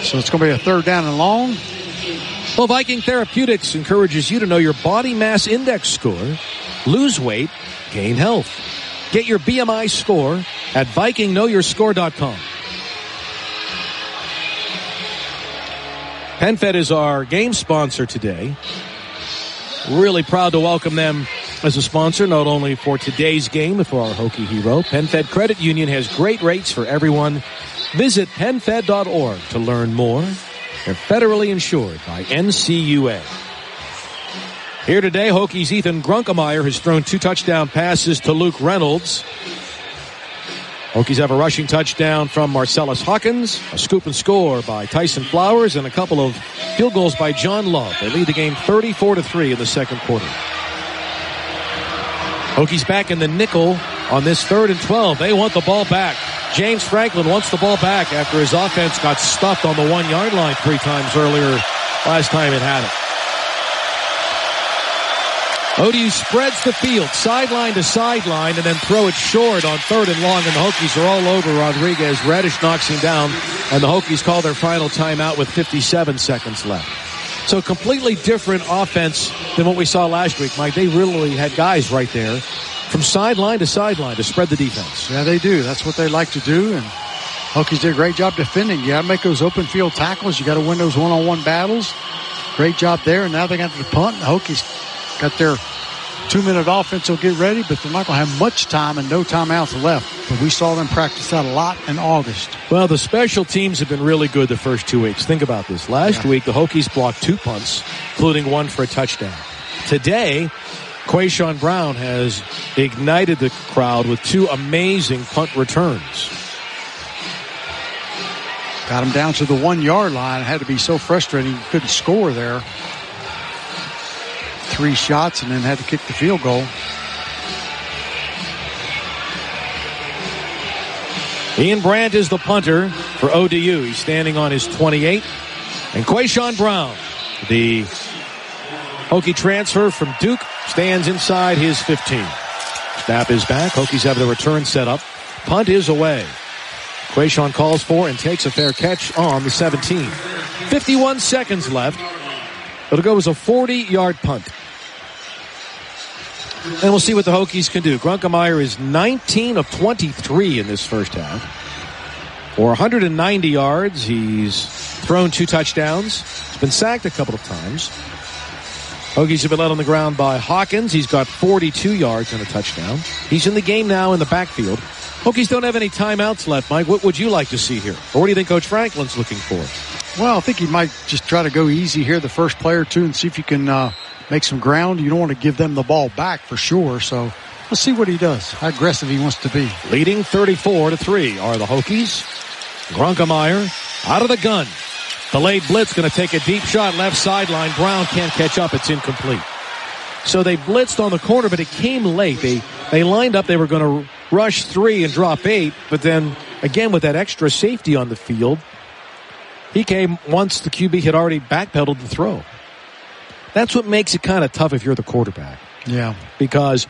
So it's going to be a 3rd down and long. Well, Viking Therapeutics encourages you to know your body mass index score, lose weight, gain health. Get your BMI score at VikingKnowYourScore.com. PenFed is our game sponsor today. Really proud to welcome them as a sponsor, not only for today's game, but for our Hokie hero. PenFed Credit Union has great rates for everyone. Visit PenFed.org to learn more. They're federally insured by NCUA. Here today, Hokies' Ethan Grunkemeyer has thrown 2 touchdown passes to Luke Reynolds. Hokies have a rushing touchdown from Marcellus Hawkins, a scoop and score by Tyson Flowers, and a couple of field goals by John Love. They lead the game 34-3 in the second quarter. Hokies back in the nickel on this 3rd and 12. They want the ball back. James Franklin wants the ball back after his offense got stuffed on the 1-yard line 3 times earlier last time it had it. ODU spreads the field, sideline to sideline, and then throw it short on 3rd and long, and the Hokies are all over Rodriguez. Reddish knocks him down, and the Hokies call their final timeout with 57 seconds left. So completely different offense than what we saw last week, Mike. They really had guys right there from sideline to spread the defense. Yeah, they do. That's what they like to do, and Hokies did a great job defending. You got to make those open field tackles. You got to win those one-on-one battles. Great job there, and now they got the punt. The Hokies got their 2-minute offense will get ready, but they're not going to have much time and no timeouts left. But we saw them practice that a lot in August. Well, the special teams have been really good the first 2 weeks. Think about this. Last week, the Hokies blocked 2 punts, including 1 for a touchdown. Today, Quayshawn Brown has ignited the crowd with 2 amazing punt returns. Got him down to the 1-yard line. It had to be so frustrating he couldn't score there. 3 shots and then had to kick the field goal. Ian Brandt is the punter for ODU. He's standing on his 28. And Quayshawn Brown, the Hokie transfer from Duke, stands inside his 15. Snap is back. Hokies have the return set up. Punt is away. Quayshawn calls for and takes a fair catch on the 17. 51 seconds left. It'll go as a 40-yard punt. And we'll see what the Hokies can do. Grunkemeyer is 19 of 23 in this first half. For 190 yards, he's thrown 2 touchdowns. He's been sacked a couple of times. Hokies have been led on the ground by Hawkins. He's got 42 yards and a touchdown. He's in the game now in the backfield. Hokies don't have any timeouts left, Mike. What would you like to see here? Or what do you think Coach Franklin's looking for? Well, I think he might just try to go easy here the first play or two and see if you can make some ground. You don't want to give them the ball back for sure. So let's see what he does, how aggressive he wants to be. Leading 34-3 are the Hokies. Grunkemeyer out of the gun. Delayed blitz going to take a deep shot left sideline. Brown can't catch up. It's incomplete. So they blitzed on the corner, but it came late. They lined up. They were going to rush 3 and drop 8. But then, again, with that extra safety on the field, he came once the QB had already backpedaled the throw. That's what makes it kind of tough if you're the quarterback. Yeah. Because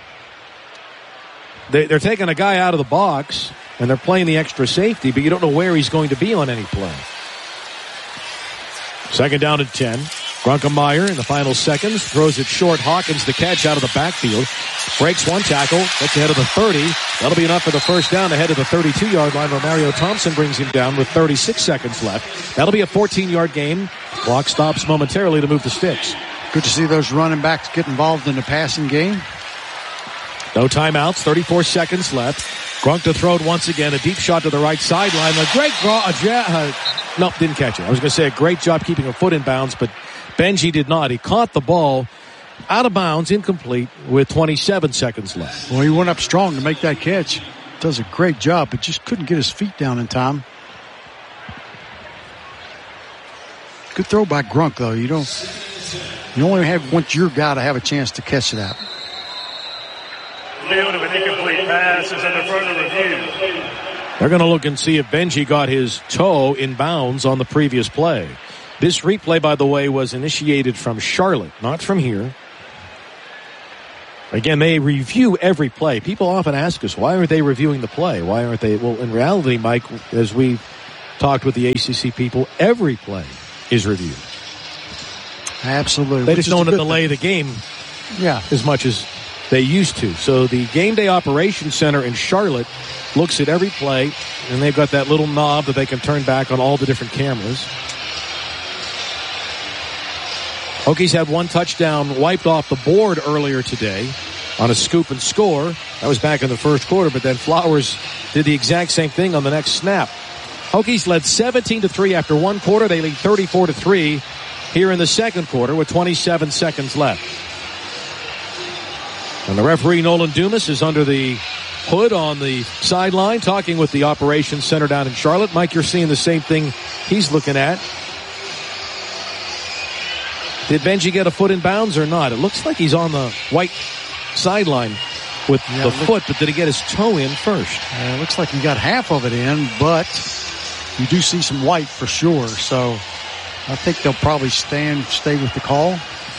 they're taking a guy out of the box, and they're playing the extra safety, but you don't know where he's going to be on any play. Second down and 10. Grunkemeyer in the final seconds throws it short. Hawkins the catch out of the backfield. Breaks 1 tackle. Gets ahead of the 30. That'll be enough for the first down ahead of the 32-yard line. Romario Thompson brings him down with 36 seconds left. That'll be a 14-yard gain. Clock stops momentarily to move the sticks. Good to see those running backs get involved in the passing game. No timeouts. 34 seconds left. Grunk to throw it once again. A deep shot to the right sideline. A great nope, didn't catch it. I was going to say a great job keeping a foot in bounds, but Benji did not. He caught the ball out of bounds, incomplete, with 27 seconds left. Well, he went up strong to make that catch. Does a great job, but just couldn't get his feet down in time. Good throw by Grunk, though. You only want your guy to have a chance to catch that. Field of an incomplete pass is under further review. They're going to look and see if Benji got his toe in bounds on the previous play. This replay, by the way, was initiated from Charlotte, not from here. Again, they review every play. People often ask us, why aren't they reviewing the play? Why aren't they? Well, in reality, Mike, as we talked with the ACC people, every play is reviewed. Absolutely. They just don't delay the game as much as they used to. So the Game Day Operations Center in Charlotte looks at every play, and they've got that little knob that they can turn back on all the different cameras. Hokies had one touchdown wiped off the board earlier today on a scoop and score. That was back in the first quarter, but then Flowers did the exact same thing on the next snap. Hokies led 17-3 after one quarter. They lead 34-3 here in the second quarter with 27 seconds left. And the referee, Nolan Dumas, is under the hood on the sideline talking with the operations center down in Charlotte. Mike, you're seeing the same thing he's looking at. Did Benji get a foot in bounds or not? It looks like he's on the white sideline with the foot, but did he get his toe in first? It looks like he got half of it in, but you do see some white for sure. So I think they'll probably stay with the call.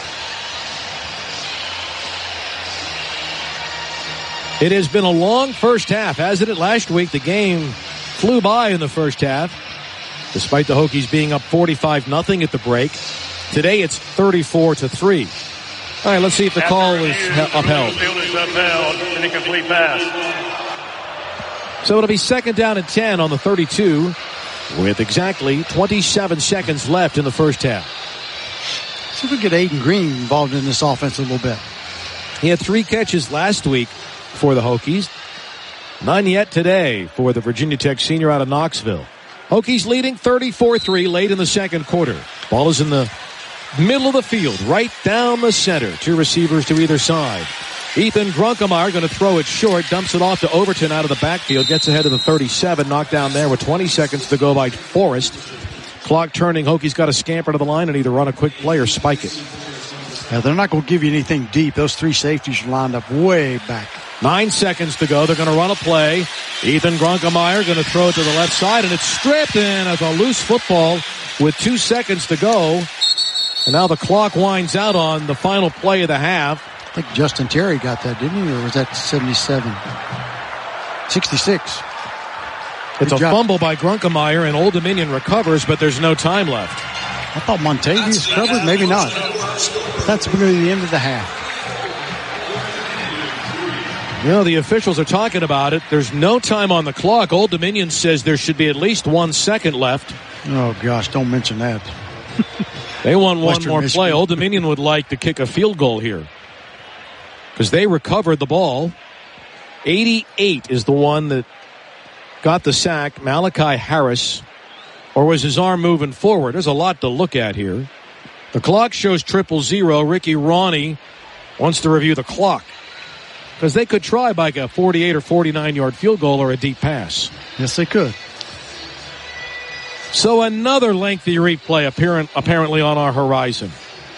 It has been a long first half, hasn't it? Last week, the game flew by in the first half, despite the Hokies being up 45-0 at the break. Today, it's 34-3. All right, let's see if the call is upheld. The field is upheld, an incomplete pass. So it'll be second down and 10 on the 32 with exactly 27 seconds left in the first half. See if we get Aiden Green involved in this offense a little bit. He had 3 catches last week for the Hokies. None yet today for the Virginia Tech senior out of Knoxville. Hokies leading 34-3 late in the second quarter. Ball is in the middle of the field, right down the center. 2 receivers to either side. Ethan Grunkemeyer going to throw it short, dumps it off to Overton out of the backfield, gets ahead of the 37, knocked down there with 20 seconds to go by Forrest. Clock turning, Hokies got to scamper to the line and either run a quick play or spike it. Yeah, they're not going to give you anything deep. Those 3 safeties are lined up way back. 9 seconds to go. They're going to run a play. Ethan Grunkemeyer going to throw it to the left side, and it's stripped in as a loose football with 2 seconds to go. And now the clock winds out on the final play of the half. I think Justin Terry got that, didn't he? Or was that 77? 66. It's a fumble by Grunkemeyer, and Old Dominion recovers, but there's no time left. I thought Montavious covered. Maybe not. That's going to be the end of the half. You know, the officials are talking about it. There's no time on the clock. Old Dominion says there should be at least 1 second left. Oh, gosh, don't mention that. They want one Western more Michigan. play. Old Dominion would like to kick a field goal here because they recovered the ball. 88 is the one that got the sack. Malachi Harris. Or was his arm moving forward? There's a lot to look at here. The clock shows 0-0. Ricky Ronnie wants to review the clock because they could try by a 48 or 49-yard field goal or a deep pass. Yes, they could. So another lengthy replay apparently on our horizon.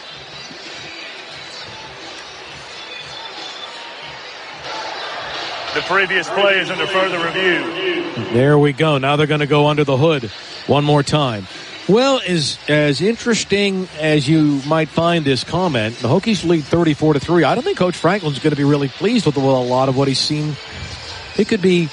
The previous play is under further review. There we go. Now they're going to go under the hood one more time. Well, as interesting as you might find this comment, the Hokies lead 34-3. I don't think Coach Franklin's going to be really pleased with a lot of what he's seen. It could be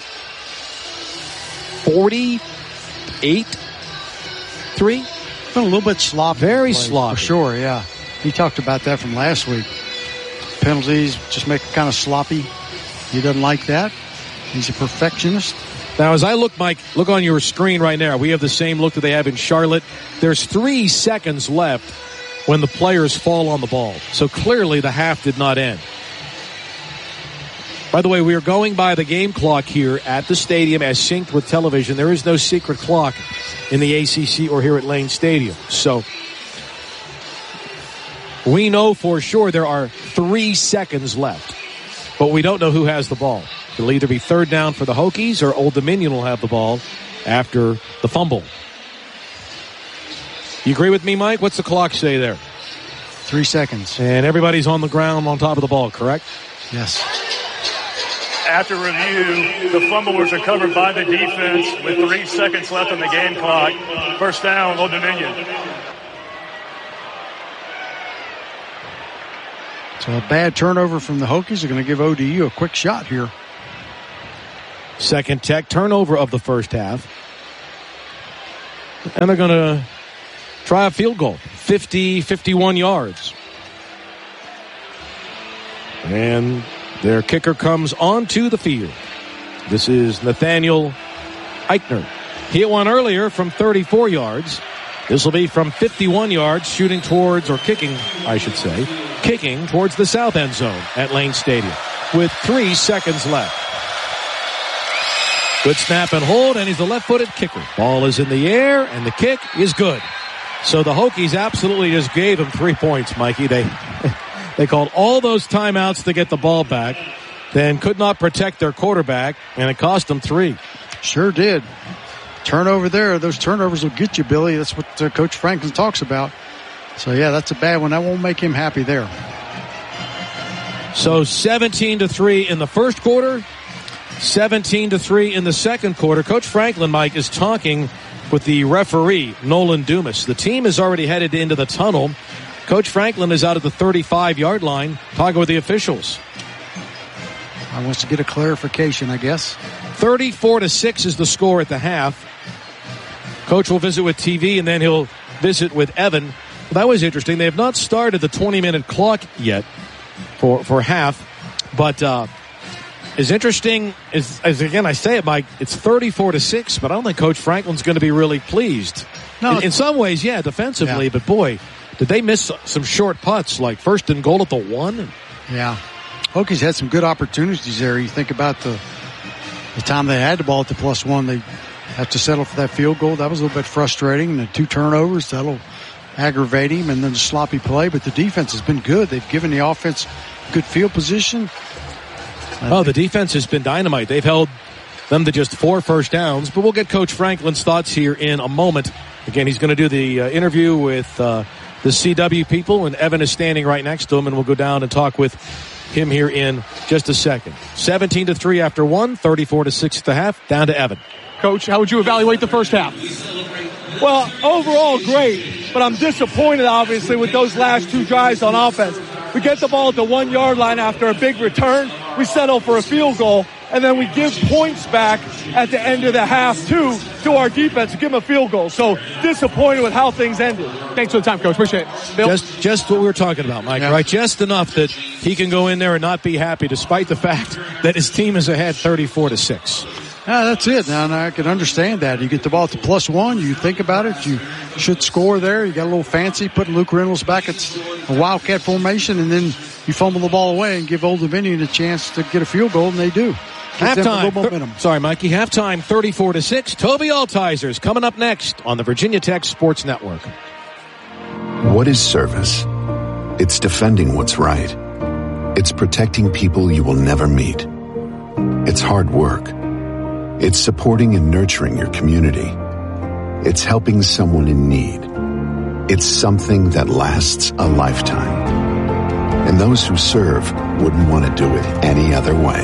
48-3. Been a little bit sloppy. Very sloppy. For sure, yeah. He talked about that from last week. Penalties just make it kind of sloppy. He doesn't like that. He's a perfectionist. Now, as I look, Mike, look on your screen right now. We have the same look that they have in Charlotte. There's 3 seconds left when the players fall on the ball. So clearly the half did not end. By the way, we are going by the game clock here at the stadium as synced with television. There is no secret clock in the ACC or here at Lane Stadium. So we know for sure there are 3 seconds left. But we don't know who has the ball. It'll either be third down for the Hokies or Old Dominion will have the ball after the fumble. You agree with me, Mike? What's the clock say there? 3 seconds. And everybody's on the ground on top of the ball, correct? Yes. After review, the fumble was recovered by the defense with 3 seconds left on the game clock. First down, Old Dominion. So a bad turnover from the Hokies are going to give ODU a quick shot here. Second Tech turnover of the first half. And they're going to try a field goal, 51 yards. And their kicker comes onto the field. This is Nathaniel Eichner. He hit one earlier from 34 yards. This will be from 51 yards, shooting towards, or kicking, I should say, kicking towards the south end zone at Lane Stadium with 3 seconds left. Good snap and hold, and he's the left-footed kicker. Ball is in the air, and the kick is good. So the Hokies absolutely just gave him 3 points, Mikey. They called all those timeouts to get the ball back, then could not protect their quarterback, and it cost them 3. Sure did. Turnover there. Those turnovers will get you, Billy. That's what Coach Franklin talks about. So, yeah, that's a bad one. That won't make him happy there. So 17-3 in the first quarter, 17-3 in the second quarter. Coach Franklin, Mike, is talking with the referee, Nolan Dumas. The team is already headed into the tunnel. Coach Franklin is out at the 35-yard line talking with the officials. I wants to get a clarification, I guess. 34-6 is the score at the half. Coach will visit with TV, and then he'll visit with Evan. Well, that was interesting. They have not started the 20-minute clock yet for half. But as interesting as again I say it, Mike, it's 34-6, but I don't think Coach Franklin's going to be really pleased. No, in some ways, yeah, defensively, yeah. But boy, did they miss some short putts, like 1st and goal at the 1? Yeah. Hokies had some good opportunities there. You think about the time they had the ball at the +1, they have to settle for that field goal. That was a little bit frustrating. And the 2 turnovers, that'll aggravate him, and then the sloppy play. But the defense has been good. They've given the offense good field position. The defense has been dynamite. They've held them to just 4 first downs. But we'll get Coach Franklin's thoughts here in a moment. Again, he's going to do the interview with the CW people, and Evan is standing right next to him, and we'll go down and talk with him here in just a second. 17-3 after 1, 34-6 at the half. Down to Evan. Coach, how would you evaluate the first half? Well, overall great, but I'm disappointed, obviously, with those last 2 drives on offense. We get the ball at the 1-yard line after a big return. We settle for a field goal, and then we give points back at the end of the half, too, to our defense to give them a field goal. So disappointed with how things ended. Thanks for the time, Coach. Appreciate it. Bill? Just what we were talking about, Mike, yeah. Right? Just enough that he can go in there and not be happy, despite the fact that his team is ahead 34-6. Yeah, that's it. Now, I can understand that. You get the ball at the +1, you think about it, you should score there. You got a little fancy, putting Luke Reynolds back at a Wildcat formation, and then you fumble the ball away and give Old Dominion a chance to get a field goal, and they do. Halftime. Sorry, Mikey. Halftime 34-6. Toby Altizer is coming up next on the Virginia Tech Sports Network. What is service? It's defending what's right. It's protecting people you will never meet. It's hard work. It's supporting and nurturing your community. It's helping someone in need. It's something that lasts a lifetime. And those who serve wouldn't want to do it any other way.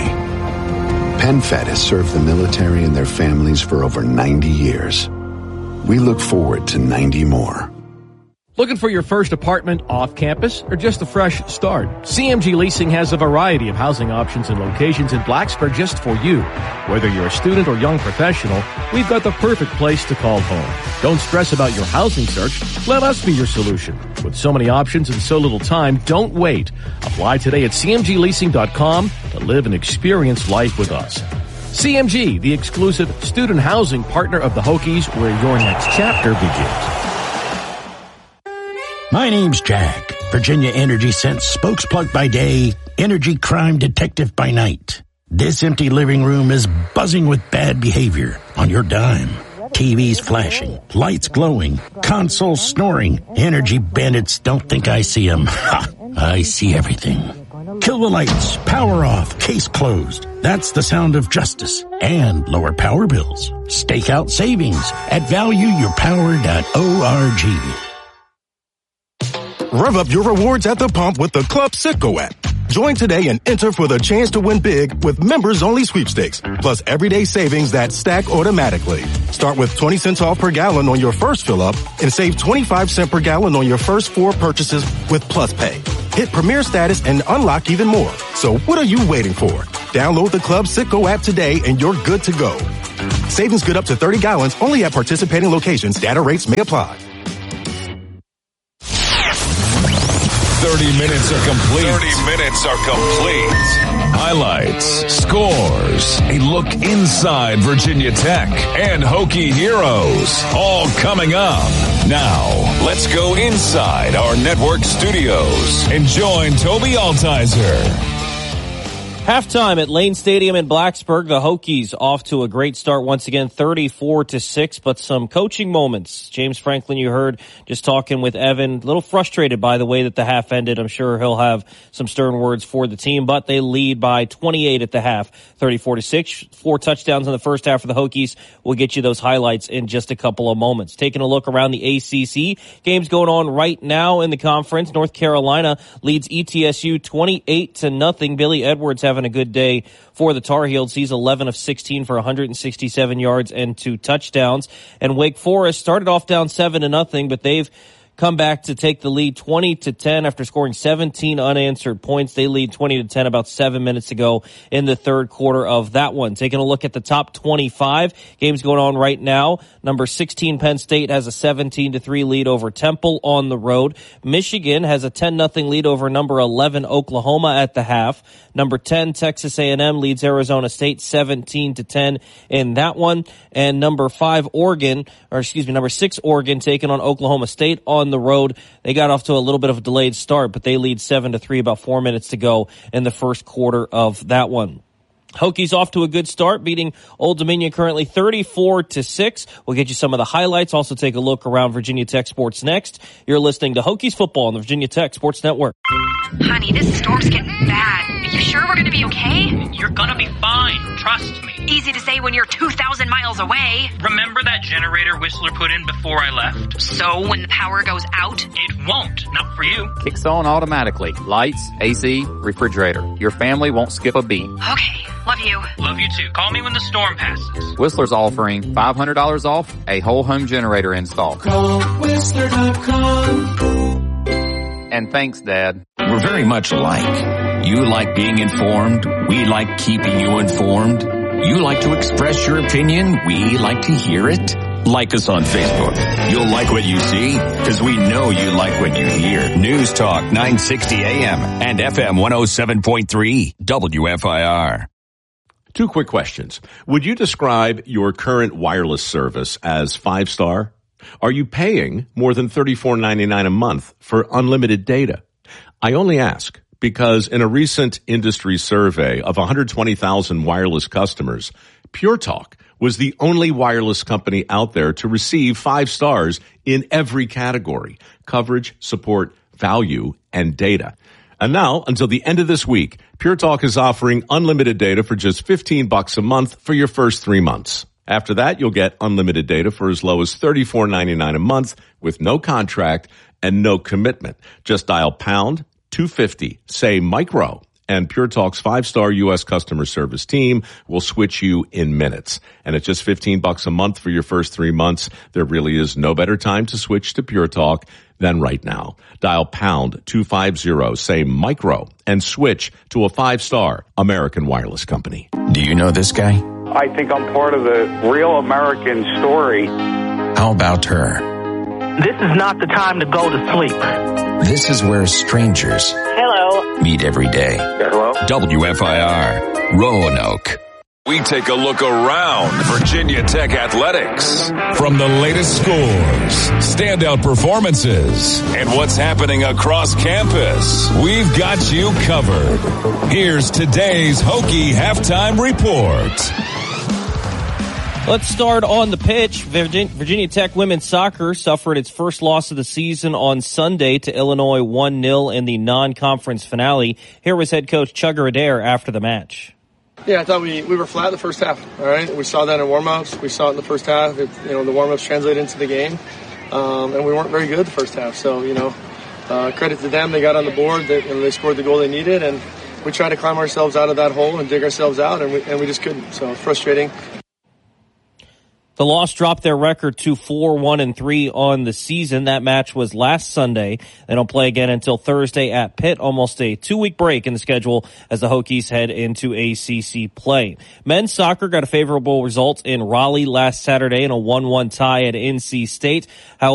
PenFed has served the military and their families for over 90 years. We look forward to 90 more. Looking for your first apartment off campus or just a fresh start? CMG Leasing has a variety of housing options and locations in Blacksburg just for you. Whether you're a student or young professional, we've got the perfect place to call home. Don't stress about your housing search. Let us be your solution. With so many options and so little time, don't wait. Apply today at cmgleasing.com to live and experience life with us. CMG, the exclusive student housing partner of the Hokies, where your next chapter begins. My name's Jack, Virginia Energy Sense spokesplug by day, energy crime detective by night. This empty living room is buzzing with bad behavior on your dime. TVs flashing, lights glowing, consoles snoring. Energy bandits don't think I see them. Ha! I see everything. Kill the lights, power off, case closed. That's the sound of justice and lower power bills. Stake out savings at valueyourpower.org. Rev up your rewards at the pump with the Club Citgo app. Join today and enter for the chance to win big with members-only sweepstakes, plus everyday savings that stack automatically. Start with 20 cents off per gallon on your first fill-up and save 25 cents per gallon on your first 4 purchases with Plus Pay. Hit Premier status and unlock even more. So what are you waiting for? Download the Club Citgo app today and you're good to go. Savings good up to 30 gallons only at participating locations. Data rates may apply. 30 minutes are complete. 30 minutes are complete. Highlights, scores, a look inside Virginia Tech, and Hokie heroes. All coming up. Now, let's go inside our network studios and join Toby Altizer. Halftime at Lane Stadium in Blacksburg. The Hokies off to a great start once again, 34-6, but some coaching moments. James Franklin, you heard just talking with Evan, a little frustrated by the way that the half ended. I'm sure he'll have some stern words for the team, but they lead by 28 at the half, 34-6. 4 touchdowns in the first half for the Hokies. We'll get you those highlights in just a couple of moments. Taking a look around the ACC, games going on right now in the conference. North Carolina leads ETSU 28-0. Billy Edwards having a good day for the Tar Heels. He's 11 of 16 for 167 yards and 2 touchdowns. And Wake Forest started off down 7-0, but they've come back to take the lead 20-10 after scoring 17 unanswered points. They lead 20-10 about 7 minutes to go in the third quarter of that one. Taking a look at the top 25 games going on right now. Number 16 Penn State has a 17-3 lead over Temple on the road. Michigan has a 10-0 lead over number 11 Oklahoma at the half. Number 10 Texas A&M leads Arizona State 17-10 in that one. And number 6 Oregon taking on Oklahoma State on the road. They got off to a little bit of a delayed start, but they lead 7-3, about 4 minutes to go in the first quarter of that one. Hokies off to a good start, beating Old Dominion currently 34-6. We'll get you some of the highlights. Also take a look around Virginia Tech sports next. You're listening to Hokies football on the Virginia Tech Sports Network. Honey, this storm's getting bad. Are you sure we're going to be okay? You're going to be fine. Trust me. Easy to say when you're 2,000 miles away. Remember that generator Whistler put in before I left? So when the power goes out? It won't. Not for you. Kicks on automatically. Lights, AC, refrigerator. Your family won't skip a beat. Okay. Love you. Love you too. Call me when the storm passes. Whistler's offering $500 off a whole home generator install. Call Whistler.com. And thanks, Dad. We're very much alike. You like being informed. We like keeping you informed. You like to express your opinion. We like to hear it. Like us on Facebook. You'll like what you see because we know you like what you hear. News Talk 960 AM and FM 107.3 WFIR. 2 quick questions. Would you describe your current wireless service as 5-star? Are you paying more than $34.99 a month for unlimited data? I only ask because in a recent industry survey of 120,000 wireless customers, Pure Talk was the only wireless company out there to receive 5 stars in every category: coverage, support, value, and data. And now, until the end of this week, Pure Talk is offering unlimited data for just $15 a month for your first 3 months. After that, you'll get unlimited data for as low as $34.99 a month with no contract and no commitment. Just dial pound 250, say micro, and Pure Talk's 5-star U.S. customer service team will switch you in minutes. And at just $15 a month for your first 3 months, there really is no better time to switch to Pure Talk than right now. Dial pound 250, say micro, and switch to a 5-star American wireless company. Do you know this guy? I think I'm part of the real American story. How about her? This is not the time to go to sleep. This is where strangers meet every day. Hello? WFIR, Roanoke. We take a look around Virginia Tech athletics. From the latest scores, standout performances, and what's happening across campus, we've got you covered. Here's today's Hokie Halftime Report. Let's start on the pitch. Virginia Tech women's soccer suffered its first loss of the season on Sunday to Illinois 1-0 in the non-conference finale. Here was head coach Chugger Adair after the match. Yeah, I thought we were flat in the first half. All right, we saw that in warm-ups. We saw it in the first half. The warm-ups translated into the game, and we weren't very good the first half. So credit to them. They got on the board. They scored the goal they needed, and we tried to climb ourselves out of that hole and dig ourselves out, and we just couldn't. So frustrating. The loss dropped their record to 4-1-3 on the season. That match was last Sunday. They don't play again until Thursday at Pitt, almost a 2-week break in the schedule as the Hokies head into ACC play. Men's soccer got a favorable result in Raleigh last Saturday in a 1-1 tie at NC State. However,